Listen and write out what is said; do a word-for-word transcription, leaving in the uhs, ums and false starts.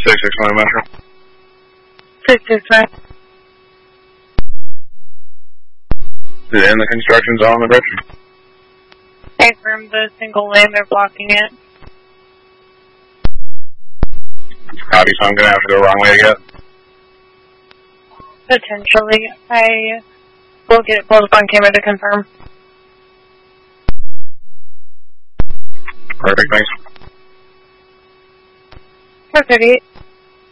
six six nine Metro. six six nine. Is it in the construction zone on the bridge? Confirm the single lane, they're blocking it. Howdy, so I'm going to have to go wrong way again? Potentially. I will get it pulled up on camera to confirm. Perfect, thanks. four thirty-eight.